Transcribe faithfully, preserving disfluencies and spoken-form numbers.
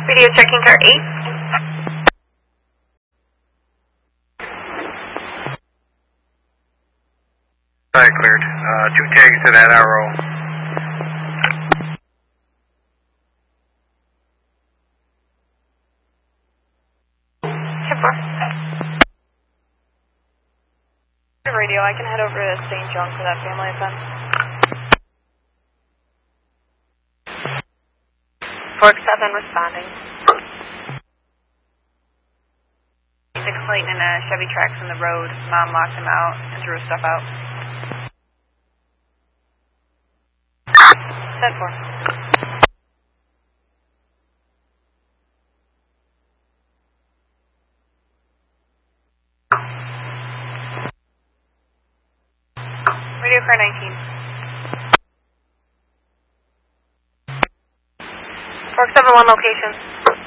Radio checking car eight. Side cleared. Uh, two tags to that arrow. ten four. Radio, I can head over to Saint John for that family event. Fork seven responding. Six Clayton and a Chevy Trax in the road. Mom locked him out and threw his stuff out. ten four. Radio car nineteen. Fork seven one location.